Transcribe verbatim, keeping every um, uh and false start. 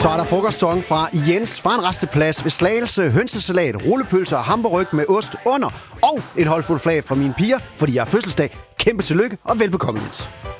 Så er der frokostsong fra Jens fra en resteplads ved Slagelse, hønsesalat, rullepølser og hamburryg med ost under, og et holdfuldt flag fra mine piger, fordi jeg har fødselsdag. Kæmpe tillykke og velbekomme, Jens.